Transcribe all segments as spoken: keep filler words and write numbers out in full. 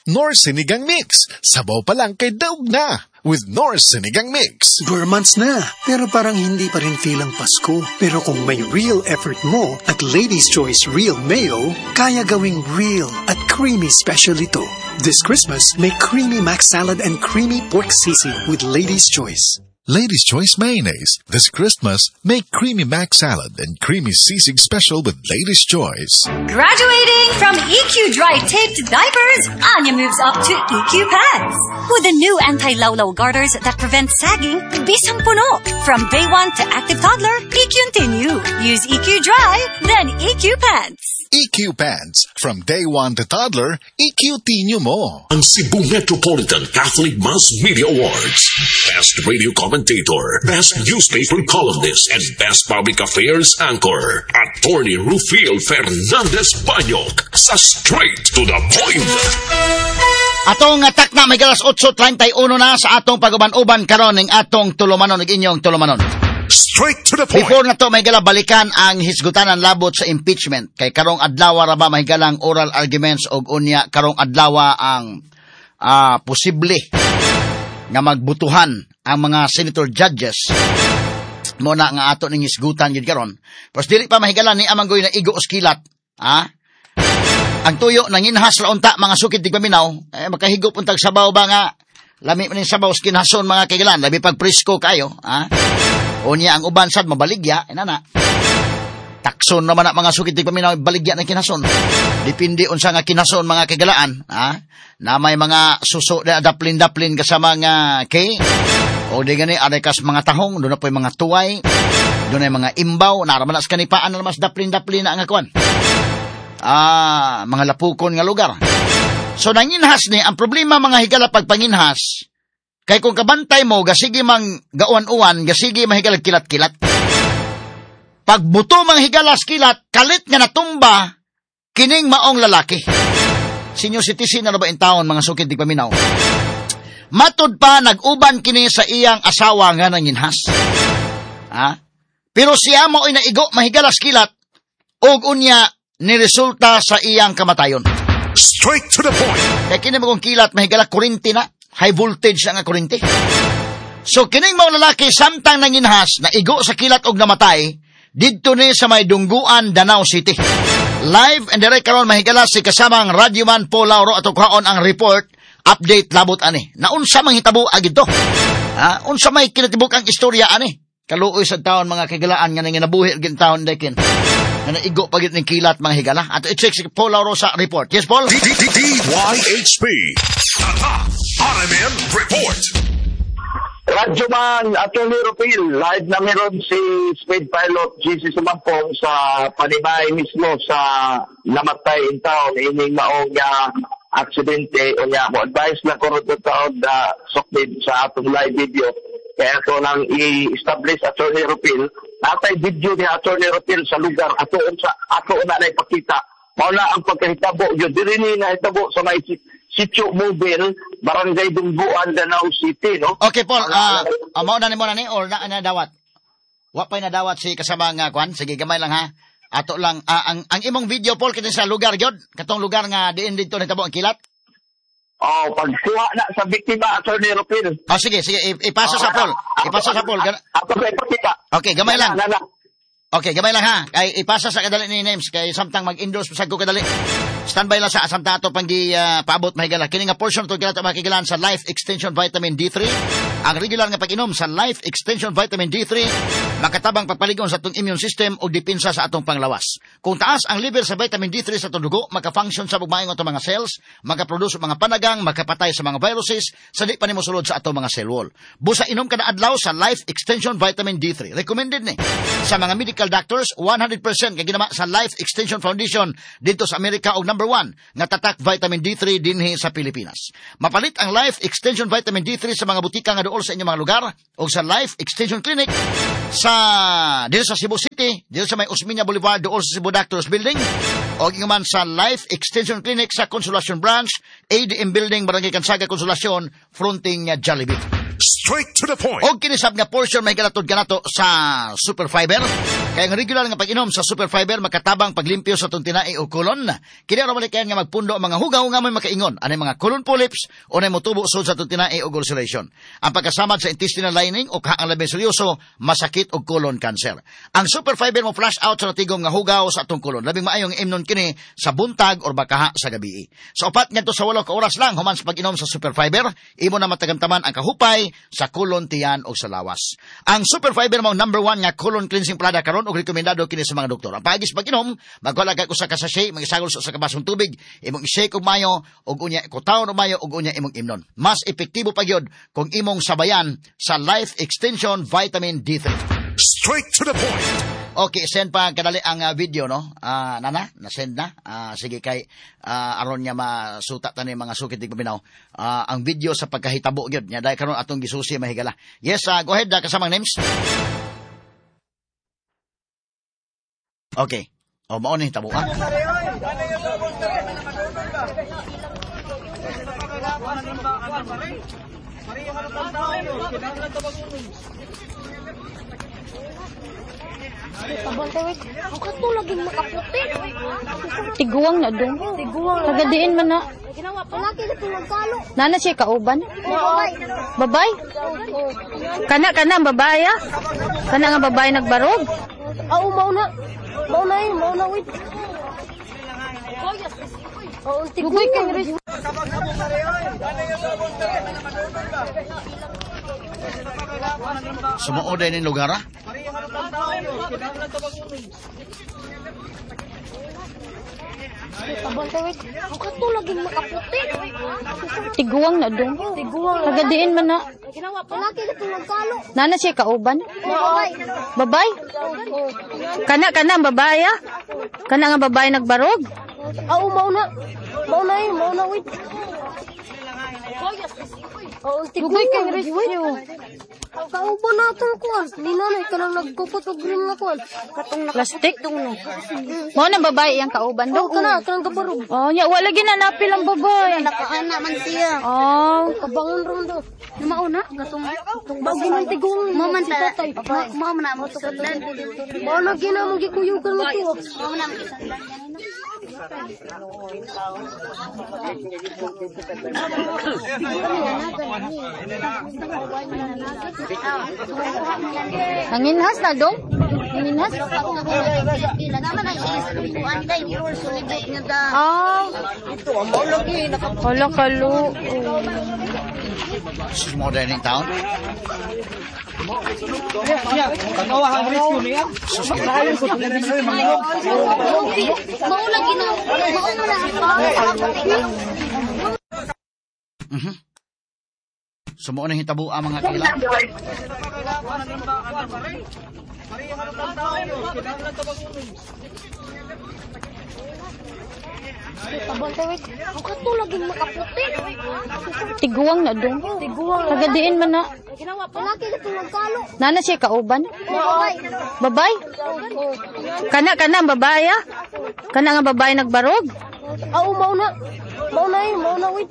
Nor Sinigang Mix. Sabaw pa lang kay daog na. With Nor Sinigang Mix. Four months na, pero parang hindi pa rin feel ang Pasko. Pero kung may real effort mo at Lady's Choice Real Mayo, kaya gawing real at creamy special ito. This Christmas, make creamy mac salad and creamy pork sisig with Lady's Choice. Lady's Choice Mayonnaise. This Christmas, make creamy mac salad and creamy sisig special with Lady's Choice. Graduating from E Q Dry Taped Diapers, Anya moves up to E Q Pads. With the new anti-lawlaw garters that prevent sagging, bisang puno. From day one to active toddler, E Q Continue. Use E Q Dry, then E Q Pads. E Q Pants. From day one to toddler, E Q Tinyo mo. Ang Cebu Metropolitan Catholic Mass Media Awards. Best Radio Commentator, Best Newspaper Columnist, and Best Public Affairs Anchor. Attorney Rufil Fernandez Banyok sa Straight to the Point. Atong atak na may galas eight thirty-one na sa atong paguban-uban karon ning atong tulumanon ug inyong tulumanon. Straight to the point. Before na to may gala balikan ang hisgutanan labot sa impeachment kay karong adlaw ra ba may galang oral arguments og unya karong adlaw ang uh, posible nga magbutuhan ang mga senator judges mo na nga ato ning hisgutan gid karon. Pero dili pa mahigalan ni amang goy na igo oskilat, ha? Ang tuyo nanginhas la unta mga sukid tigpaminaw, eh makahigop untag sabaw ba nga lami man sabaw skinhason mga kaigalan, labi pag presko kayo, ha? Unya ang uban sad mabaligya, inana. Takson naman na mga sukid tigpaminaw baligya na kinason. Depende unsa nga kinason mga kagalaan, ha? Na may mga suso na daplin-daplin kasama nga kay o di gani aday kas mga tahong, doon na po yung mga tuway, doon na yung mga imbaw, naraman na sa kanipaan na mas daplin-daplin na nga kuwan. Ah, mga lapukon nga lugar. So nanginhas ni, ang problema mga higala pagpanginhas, kay kung kabantay mo, gasigi mang gauan-uan, gasigi mahigalag kilat-kilat. Pag buto mang higalas kilat, kalit nga natumba, kining maong lalaki. Senior citizen na ba in taon, mga sukid di paminaw. Matod pa, nag-uban kini sa iyang asawa nga nanginhas. Ha? Pero siya mo ay naigo, mahigalas kilat, og unya, niresulta sa iyang kamatayon. Straight to the point. Kaya kini mo kong kilat, mahigalak kurinti na. High voltage na nga kurinti. So, kining mga lalaki, samtang nanginhas, na igo sa kilat og namatay, dito ni sa may Dungguan, Danau City. Live and direct karon mahigala si kasamang radyoman Paul Lauro at ukhaon ang report, update labot ani. Naunsa mang hitabo agid to. Ha? Unsa may kinatibuk ang istorya ani. Kaluoy sa taon mga kigalaan nga nanginabuhi gin taon dekin. Na naigo pagit ning kilat mga higala. Ato i-check si Paul Lauro sa report. Yes, Paul? D Y H P. Tata, R M N Report. Radyoman Attorney Rufil, live na meron si Speed Pilot G C Sumampong sa panibay mismo sa namatay in town. Ining maong uh, aksidente o nga mo advice na kurot na taon na sukbid sa atong live video. Kaya ito lang i-establish Attorney Rufil. Natay video ni Attorney Rufil sa lugar. Ato sa ato na na ipakita. Mauna ang pagkahitabo. Yun, diri ni nahitabo sa may Sitio Mobile, Barangay Dungguan, Danau City, no? Okay, Paul. Uh, uh, mauna ni mo na ni or na, na dawat? Wapay na dawat si kasama nga kwan. Sige, gamay lang ha. Ato lang. Uh, ang, ang imong video, Paul, kita sa lugar, Jod? Katong lugar nga diin dito nitabo ang kilat? Oh, pagkuha na sa biktima, Attorney Rufil. Oh, sige, sige. Ipasa sa Paul. Ipasa sa Paul. Ako sa ipakita. Okay, gamay lang. Na, na, na. Okay, gamay lang ha. Kay ipasa sa kadali ni Names. Kay samtang mag-endorse sa ko kadali. Standby lang sa asamta ato pang di uh, paabot mahigala. Kini nga portion to kila makikilan sa Life Extension Vitamin D three. Ang regular nga pag-inom sa Life Extension Vitamin D three, makatabang pagpaligon sa atong immune system o depensa sa atong panglawas. Kung taas ang level sa vitamin D three sa atong dugo, maka-function sa bugmaing atong mga cells, maka-produce mga panagang, makapatay sa mga viruses, sa di pa nimo sulod sa atong mga cell wall. Busa inom kada adlaw sa Life Extension Vitamin D three. Recommended ni sa mga medical doctors, one hundred percent kay ginama sa Life Extension Foundation dito sa Amerika og number one nga tatak vitamin D three dinhi sa Pilipinas. Mapalit ang Life Extension Vitamin D three sa mga butika nga duol sa inyong mga lugar o sa Life Extension Clinic sa dito sa Cebu City, dito sa may Osmeña Boulevard duol sa Cebu Doctors Building o gingaman sa Life Extension Clinic sa Consolacion Branch, A D M Building, Barangay Kansaga, Consolacion, fronting uh, Jollibee. Straight to the point. O kinisab nga portion may galatod kanato sa Super Fiber. Kaya ang regular nga pag-inom sa super fiber makatabang paglimpyo sa tuntinai o kolon. Kini ra malikayan nga magpundo ang mga hugaw nga may makaingon anay mga colon polyps o nay motubo sud sa tuntinai o ulceration. Ang pagkasamad sa intestinal lining o ang labing seryoso masakit og colon cancer. Ang super fiber mo flush out sa natigom nga hugaw sa atong kolon. Labing maayong imnon kini sa buntag or bakaha sa gabi. Sa upat ngadto sa walo ka oras lang human sa pag-inom sa super fiber, imo na matagamtaman ang kahupay sa kolon, tiyan o sa lawas. Ang super fiber mo number one nga colon cleansing product karon og rekomendado kini sa mga doktor. Ang pagis pag-inom, magwala kay usa ka sachet, magisagol sa usa ka basong tubig, imong i-shake og mayo og unya ikutaw og mayo og unya imong imnon. Mas epektibo pa gyud kung imong sabayan sa Life Extension Vitamin D three. Straight to the point. Okay, send pa kadali ang uh, video, no? Ah, uh, nana, na-send na. Ah, uh, sige kay uh, aron niya masuta tani mga sukit dig paminaw. Ah, uh, ang video sa pagkahitabo gyud nya dai karon atong gisusi mahigala. Yes, uh, go ahead da kasamang names. Okay. O, mao ni tabo ah. Tabang-tawid, ang kato laging makaputi. Tiguang na dong. Tiguang. Tagadiin man na. Palaki na pinagkalo. Nana siya kauban? Babay. Babay? Kana, kana, babay ah? Kana nga babay nagbarog? Oo, mauna. Mauna yun, mauna wait. Oo, tiguang kang rin. Sumuod din yung lugar ah? Tabang-tawid, ang kato laging makaputi. Tiguang na dong. Tiguang. Tagadiin man na. Palaki na pinagkalo. Nana siya kauban? Babay. Babay? Kana, kana, babay ah? Kana nga babay nagbarog? Oo, mauna. Mauna yun, mauna wait. Oo, tiguang kang rin. Kaubo na itong kuwan. Ninanay ka lang nagkupot o green na kuwan. Plastic? Mo na babae yung kauban do? Oo, ka na. Ka lang kabarog. Oh, nya, wala ginanapil ang babae. Nakaana man siya. Oh. Kabangon ron do. Mauna, gatong bagay ng tigong. Maman ta. Mama na mo tukadlan. Mauna ginamang gikuyugan mo to. Mama na mo isandlan. Nanginhas na dong? Nanginhas? Ah. Hala kalo. Sumuod din yung taon? Tangawahang rescue niya. Mauna gina. Mauna na. Mhm. Sumuod na hitabo ang mga kailan. Tabang-tawid, ang kato laging makaputi. Tiguang na dong. Tiguang. Tagadiin man na. Palaki na pinagkalo. Nana siya kauban? Babay. Babay? Kana, kana, babay ah? Kana nga babay nagbarog? Oo, mauna. Mauna yun, mauna wait.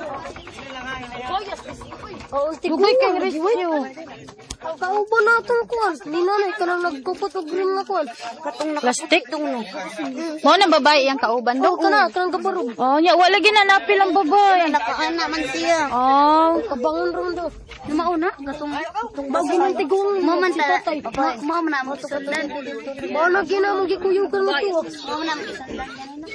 Oo, tiguang kang rin. Kaubo na itong kuwan. Ninanay ka lang nagkupot o green na kuwan. Plastic? Mo na babae yung kauban do? Oo, ka na. Ka lang kabarog. Oh, nya, wala ginanapil ang babae. Nakaana man siya. Oh. Kabangon ron do. Mauna, gatong bagay ng tigong. Maman ta. Mama na mo tukadlan. Mauna ginamang gikuyugan mo to. Mama na mo isandlan.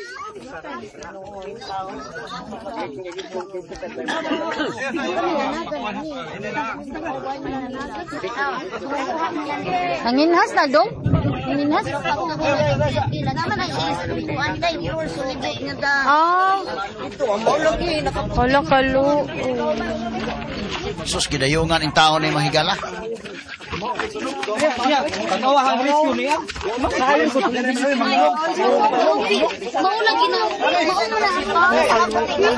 Nanginhas na dong? Nanginhas? Ah. Hala kalo. Sus, gidayungan yung taon na yung mahigala. Tangawahang rescue niya. Mauna gina. Mauna na.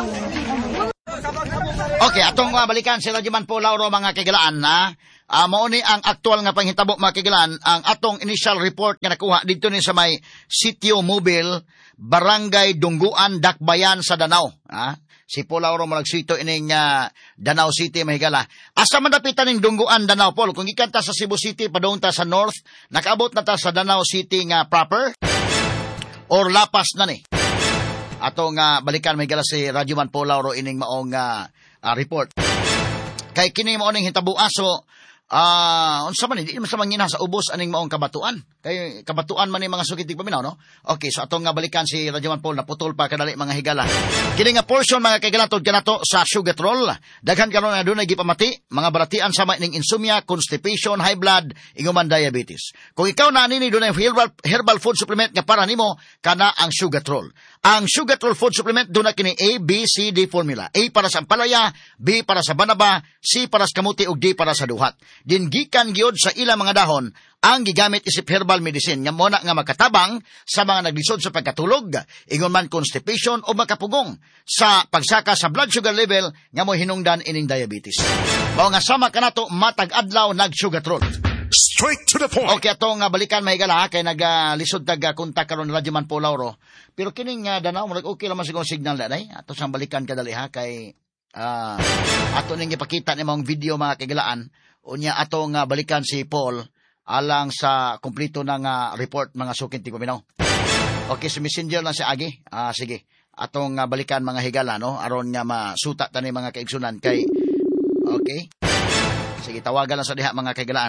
Okay, atong uh, balikan sila di man po Lauro mga kigalaan na uh, mao ni ang aktual nga panghitabo mga kigalaan ang atong initial report nga nakuha dito ni sa may Sitio Mobile, Barangay Dungguan, Dakbayan sa Danau. Ha? Si Paul Lauro mo nagsito ining uh, Danau City, mahigala. Asa man dapitan ning Dungguan, Danau, Paul? Kung ikan ta sa Cebu City, padung ta sa North, nakaabot na ta sa Danau City nga proper? Or lapas na ni? Atong uh, balikan, mahigala si Radyoman Paul Lauro ining maong uh, uh, report. Kay kini mo ning hitabo aso, Ah, uh, unsa man hindi man sa mangina sa ubos aning maong kabatuan. Kay kabatuan man ni mga sukitig paminaw, no? Okay, so atong nga balikan si Radyoman Paul na putol pa kadali mga higala. Kini nga portion mga kaigalatod kanato sa sugatrol. Daghan karon na dunay gipamati, mga baratian sama ning insomnia, constipation, high blood, inguman diabetes. Kung ikaw na nini dunay herbal, herbal food supplement nga para nimo, kana ang sugatrol. Ang sugatrol food supplement dunay kini A, B, C, D formula. A para sa ampalaya, B para sa banaba, C para sa kamuti ug D para sa duhat. Dingikan gyud sa ilang mga dahon ang gigamit isip herbal medicine nga mona nga makatabang sa mga naglisod sa pagkatulog, ingon man constipation o makapugong sa pagsaka sa blood sugar level nga mo hinungdan ining diabetes. Mao nga sama kanato matag adlaw nag sugatrol. Straight to the point. Okay, ato nga balikan mahigala kay naglisod uh, tag kontak karon ni Radyoman Paul Lauro. Pero kining uh, Danau mo okay lang man siguro signal na day. Ato sang balikan kadali ha kay uh, ato ning ipakita ni mong video mga kaigalaan. Unya ato nga balikan si Paul alang sa kumpleto ng uh, report mga sukin ti Kuminaw. Okay, si Messenger lang si Agi. Ah, sige. Atong uh, balikan mga higala, no? Aron nga masuta tani mga kaigsunan kay okay. Sige, tawagan lang sa diha mga kaigalaan.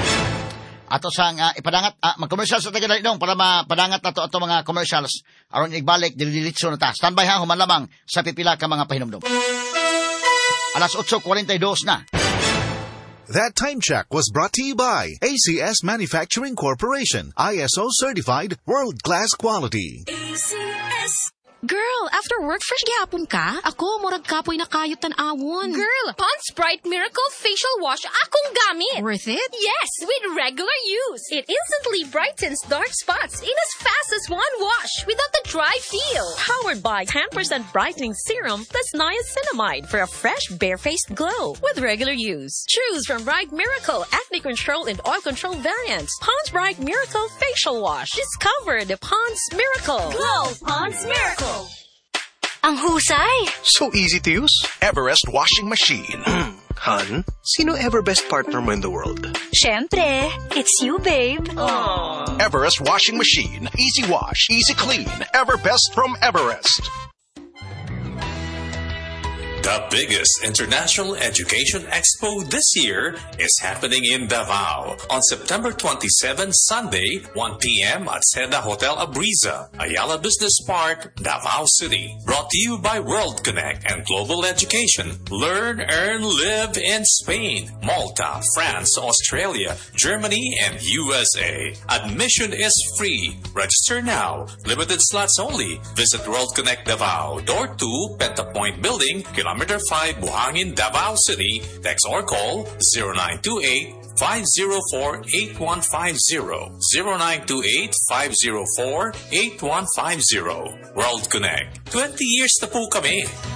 Ato sang uh, ipadangat uh, mag-commercial sa taga dong para mapadangat nato ato mga commercials aron igbalik dili-diretso na ta. Standby ha human lamang sa pipila ka mga pahinumdum. Alas eight forty-two na. That time check was brought to you by A C S Manufacturing Corporation, I S O certified, world-class quality. A C S. Girl, after work fresh gihapon ka? Ako murag kapoy na kayot tan-awon. Girl, Pond's Bright Miracle Facial Wash akong gamit. Worth it? Yes, with regular use. It instantly brightens dark spots in as fast as one wash without the dry feel. Powered by ten percent brightening serum plus niacinamide for a fresh bare-faced glow with regular use. Choose from Bright Miracle Acne Control and Oil Control variants. Pond's Bright Miracle Facial Wash. Discover the Pond's Miracle. Glow Pond's Miracle. Ang husay! So easy to use. Everest washing machine. Han, sino ever best partner mo in the world? Syempre, it's you, babe. Aww. Everest washing machine. Easy wash, easy clean. Ever best from Everest. The biggest international education expo this year is happening in Davao on September twenty-seventh, Sunday, one p.m. at Seda Hotel Abriza, Ayala Business Park, Davao City. Brought to you by World Connect and Global Education. Learn, earn, live in Spain, Malta, France, Australia, Germany, and U S A. Admission is free. Register now. Limited slots only. Visit World Connect Davao, Door two, Pentapoint Building, Kilometer five, Buhangin, Davao City. Text or call zero nine two eight, five zero four, eight one five zero. zero nine two eight, five zero four, eight one five zero. World Connect. twenty years na po kami.